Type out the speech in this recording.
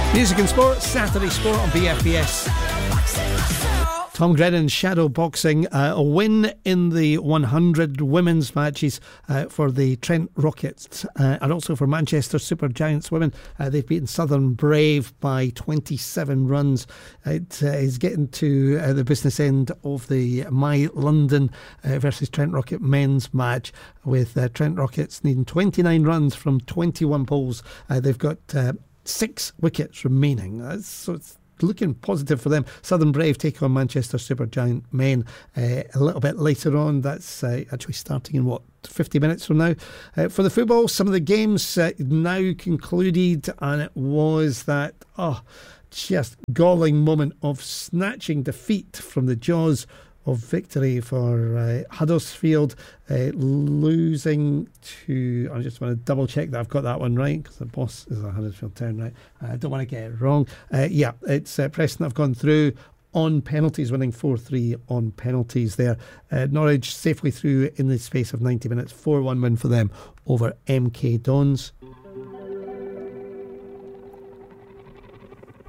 Music and sport, Saturday Sport on BFBS. Tom Grennan, shadow boxing, a win in the 100 women's matches for the Trent Rockets and also for Manchester Supergiants women. They've beaten Southern Brave by 27 runs. It is getting to the business end of the My London versus Trent Rocket men's match, with Trent Rockets needing 29 runs from 21 balls. They've got 6 wickets remaining, so it's looking positive for them. Southern Brave take on Manchester Supergiant men a little bit later on. That's actually starting in 50 minutes from now. For the football, some of the games now concluded, and it was that just galling moment of snatching defeat from the jaws of victory for Huddersfield, losing to, I just want to double check that I've got that one right, because the boss is a Huddersfield Town, right? I don't want to get it wrong. It's Preston have gone through on penalties, winning 4-3 on penalties there. Norwich safely through in the space of 90 minutes, 4-1 win for them over MK Dons.